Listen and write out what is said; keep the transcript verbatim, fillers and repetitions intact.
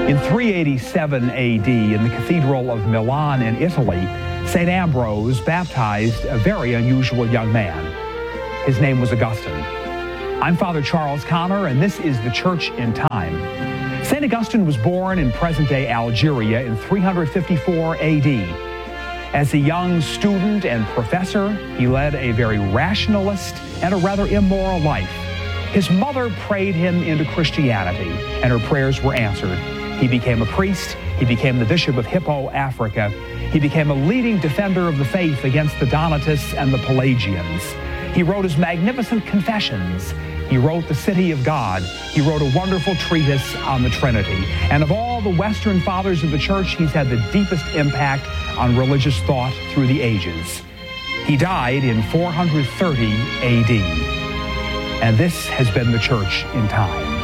In three eighty-seven A D, in the Cathedral of Milan in Italy, Saint Ambrose baptized a very unusual young man. His name was Augustine. I'm Father Charles Connor, and this is the Church in Time. Saint Augustine was born in present-day Algeria in three fifty-four A D. As a young student and professor, he led a very rationalist and a rather immoral life. His mother prayed him into Christianity, and her prayers were answered. He became a priest. He became the Bishop of Hippo, Africa. He became a leading defender of the faith against the Donatists and the Pelagians. He wrote his magnificent Confessions. He wrote The City of God. He wrote a wonderful treatise on the Trinity. And of all the Western fathers of the Church, he's had the deepest impact on religious thought through the ages. He died in four thirty A D. And this has been the Church in Time.